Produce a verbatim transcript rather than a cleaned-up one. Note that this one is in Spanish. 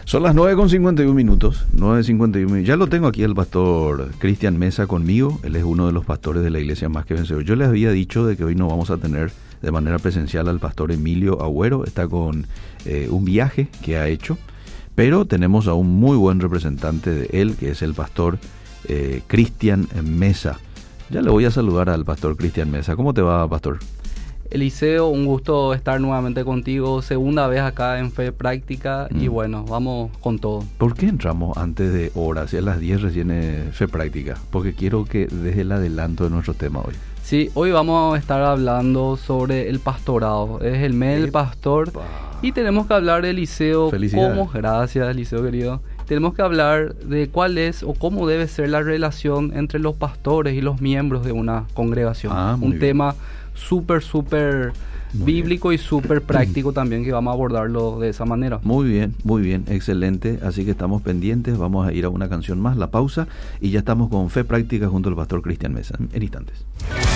Son las nueve con cincuenta y uno minutos, nueve cincuenta y uno. Ya lo tengo aquí el pastor Cristian Mesa conmigo. Él es uno de los pastores de la iglesia Más que Vencedor. Yo les había dicho de que hoy no vamos a tener de manera presencial al pastor Emilio Agüero. Está con eh, un viaje que ha hecho, pero tenemos a un muy buen representante de él, que es el pastor eh, Cristian Mesa. Ya le voy a saludar al pastor Cristian Mesa. ¿Cómo te va, pastor? Eliseo, un gusto estar nuevamente contigo, segunda vez acá en Fe Práctica mm. y bueno, vamos con todo. ¿Por qué entramos antes de hora? Si a las diez recién es Fe Práctica, porque quiero que des el adelanto de nuestro tema hoy. Sí, hoy vamos a estar hablando sobre el pastorado, es el mes del pastor y tenemos que hablar de Eliseo. ¿Cómo? Gracias, Eliseo querido. Tenemos que hablar de cuál es o cómo debe ser la relación entre los pastores y los miembros de una congregación. Ah, un bien. tema súper, súper bíblico bien. Y súper práctico también, que vamos a abordarlo de esa manera. Muy bien, muy bien, excelente. Así que estamos pendientes, vamos a ir a una canción más, la pausa, y ya estamos con Fe Práctica junto al pastor Cristian Mesa en instantes.